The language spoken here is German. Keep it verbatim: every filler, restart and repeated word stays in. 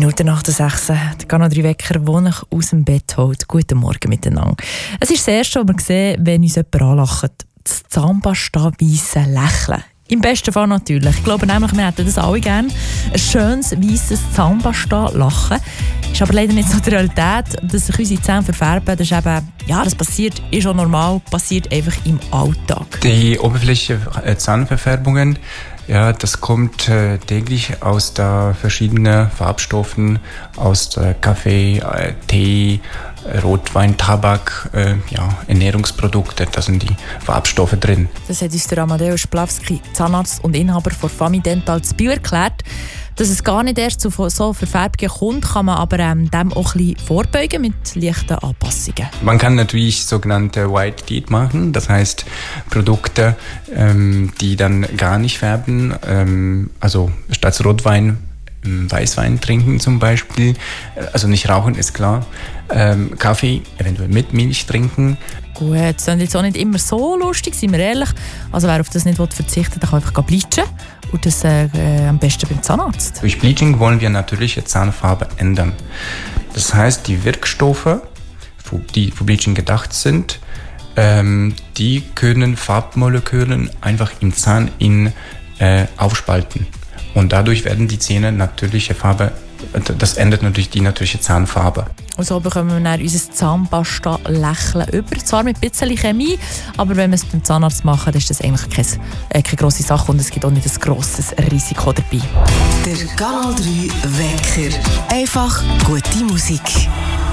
Minuten nach der sechs. Der Kanal drei Wecker, der ich aus dem Bett holt. Guten Morgen miteinander. Es ist das Erste, was wir sehen, wenn uns jemand anlacht. Das Zahnpasta-weisse Lächeln. Im besten Fall natürlich. Ich glaube nämlich, wir hätten das alle gerne. Ein schönes, weisses Zahnpasta-Lachen. Ist aber leider nicht so die Realität, dass sich unsere Zähne verfärben. Das ist eben, ja, das passiert, ist auch normal, passiert einfach im Alltag. Die oberflächliche Zahnverfärbungen, ja, das kommt äh, täglich aus der verschiedenen Farbstoffen, aus der Kaffee, äh, Tee, Rotwein, Tabak, äh, ja, Ernährungsprodukte, da sind die Farbstoffe drin. Das hat uns der Amadeus Splawski, Zahnarzt und Inhaber von Famidental zu Biel, erklärt. Dass es gar nicht erst zu so Verfärbungen kommt, kann man aber ähm, dem auch ein bisschen vorbeugen mit leichten Anpassungen. Man kann natürlich sogenannte White Teeth machen, das heißt Produkte, ähm, die dann gar nicht färben, ähm, also statt Rotwein Weißwein trinken zum Beispiel, also nicht rauchen ist klar, ähm, Kaffee eventuell mit Milch trinken. Gut, das ist jetzt auch nicht immer so lustig, seien wir ehrlich. Also wer auf das nicht verzichten will, der kann einfach bleachen und das äh, am besten beim Zahnarzt. Durch Bleaching wollen wir natürliche Zahnfarbe ändern. Das heißt, die Wirkstoffe, die für Bleaching gedacht sind, ähm, die können Farbmoleküle einfach im Zahn in, äh, aufspalten. Und dadurch werden die Zähne natürliche Farbe, das ändert natürlich die natürliche Zahnfarbe. Und so bekommen wir dann unser Zahnpasta-Lächeln über. Zwar mit ein bisschen Chemie, aber wenn wir es beim Zahnarzt machen, dann ist das eigentlich keine, äh, keine grosse Sache und es gibt auch nicht ein grosses Risiko dabei. Der Kanal drei Wecker. Einfach gute Musik.